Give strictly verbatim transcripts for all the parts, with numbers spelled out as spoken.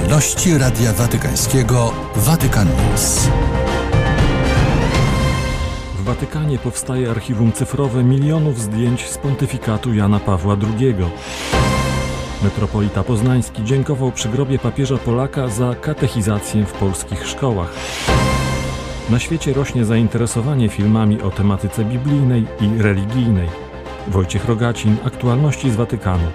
aktualności Radia Watykańskiego Vatican News. W Watykanie powstaje archiwum cyfrowe milionów zdjęć z pontyfikatu Jana Pawła drugiego. Metropolita Poznański dziękował przy grobie papieża Polaka za katechizację w polskich szkołach. Na świecie rośnie zainteresowanie filmami o tematyce biblijnej i religijnej. Wojciech Rogacin, aktualności z Watykanu.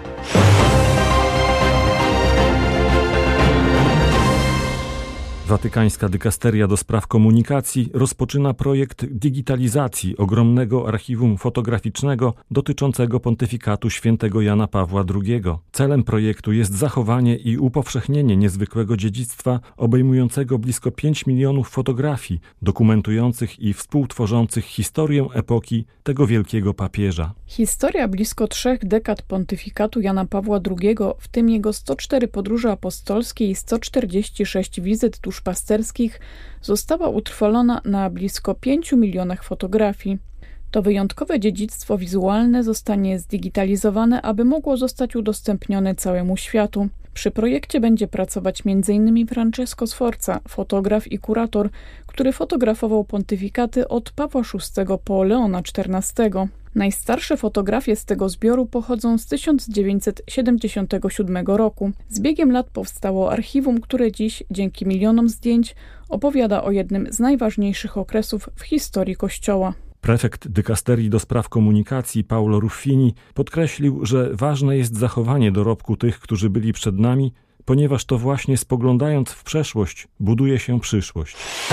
Watykańska dykasteria do spraw komunikacji rozpoczyna projekt digitalizacji ogromnego archiwum fotograficznego dotyczącego pontyfikatu świętego Jana Pawła drugiego. Celem projektu jest zachowanie i upowszechnienie niezwykłego dziedzictwa obejmującego blisko pięć milionów fotografii, dokumentujących i współtworzących historię epoki tego wielkiego papieża. Historia blisko trzech dekad pontyfikatu Jana Pawła drugiego, w tym jego sto cztery podróże apostolskie i sto czterdzieści sześć wizyt duszpasterskich, została utrwalona na blisko pięciu milionach fotografii. To wyjątkowe dziedzictwo wizualne zostanie zdigitalizowane, aby mogło zostać udostępnione całemu światu. Przy projekcie będzie pracować między innymi Francesco Sforza, fotograf i kurator, który fotografował pontyfikaty od Pawła szóstego po Leona czternastego. Najstarsze fotografie z tego zbioru pochodzą z tysiąc dziewięćset siedemdziesiątego siódmego roku. Z biegiem lat powstało archiwum, które dziś, dzięki milionom zdjęć, opowiada o jednym z najważniejszych okresów w historii Kościoła. Prefekt dykasterii do spraw komunikacji Paolo Ruffini podkreślił, że ważne jest zachowanie dorobku tych, którzy byli przed nami, ponieważ to właśnie spoglądając w przeszłość buduje się przyszłość.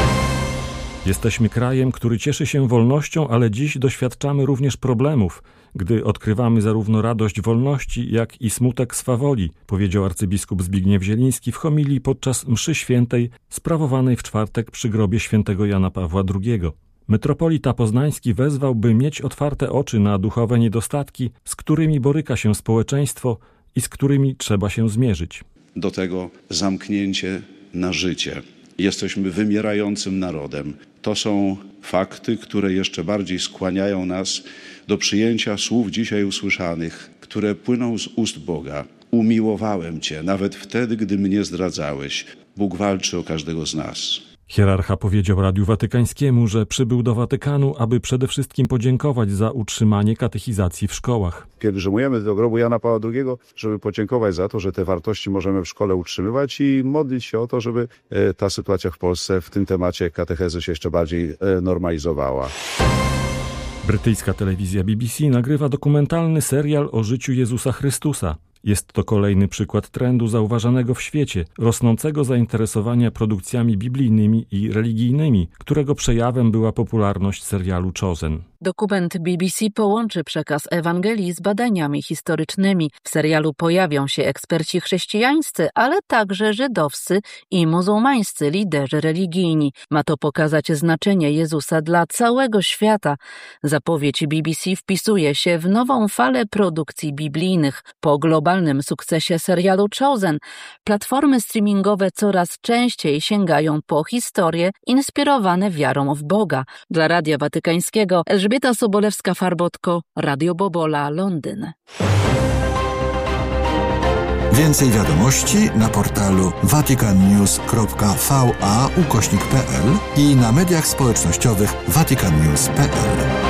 Jesteśmy krajem, który cieszy się wolnością, ale dziś doświadczamy również problemów, gdy odkrywamy zarówno radość wolności, jak i smutek swawoli, powiedział arcybiskup Zbigniew Zieliński w homilii podczas mszy świętej sprawowanej w czwartek przy grobie świętego Jana Pawła drugiego. Metropolita Poznański wezwał, by mieć otwarte oczy na duchowe niedostatki, z którymi boryka się społeczeństwo i z którymi trzeba się zmierzyć. Do tego zamknięcie na życie. Jesteśmy wymierającym narodem. To są fakty, które jeszcze bardziej skłaniają nas do przyjęcia słów dzisiaj usłyszanych, które płyną z ust Boga. Umiłowałem Cię, nawet wtedy, gdy mnie zdradzałeś. Bóg walczy o każdego z nas. Hierarcha powiedział Radiu Watykańskiemu, że przybył do Watykanu, aby przede wszystkim podziękować za utrzymanie katechizacji w szkołach. Pielgrzymujemy do grobu Jana Pawła drugiego, żeby podziękować za to, że te wartości możemy w szkole utrzymywać i modlić się o to, żeby ta sytuacja w Polsce w tym temacie katechezy się jeszcze bardziej normalizowała. Brytyjska telewizja B B C nagrywa dokumentalny serial o życiu Jezusa Chrystusa. Jest to kolejny przykład trendu zauważanego w świecie, rosnącego zainteresowania produkcjami biblijnymi i religijnymi, którego przejawem była popularność serialu Chosen. Dokument B B C połączy przekaz Ewangelii z badaniami historycznymi. W serialu pojawią się eksperci chrześcijańscy, ale także żydowscy i muzułmańscy liderzy religijni. Ma to pokazać znaczenie Jezusa dla całego świata. Zapowiedź B B C wpisuje się w nową falę produkcji biblijnych. Po globalnym sukcesie serialu Chosen, platformy streamingowe coraz częściej sięgają po historie inspirowane wiarą w Boga. Dla Radia Watykańskiego Elżbieta Sobolewska-Farbotko, Radio Bobola, Londyn. Więcej wiadomości na portalu vaticannews kropka va ukośnik pe el i na mediach społecznościowych vaticannews kropka pe el.